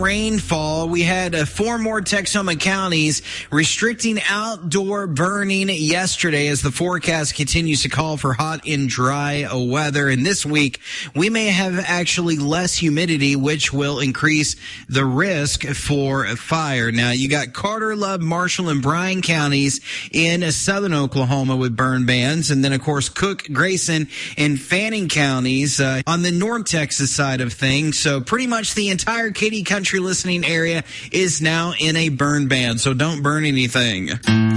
Rainfall. We had 4 more Texoma counties restricting outdoor burning yesterday as the forecast continues to call for hot and dry weather. And this week, we may have actually less humidity, which will increase the risk for fire. Now, you got Carter, Love, Marshall, and Bryan counties in southern Oklahoma with burn bans. And then, of course, Cook, Grayson, and Fanning counties on the North Texas side of things. So pretty much the entire Katy Country listening area is now in a burn ban, so don't burn anything.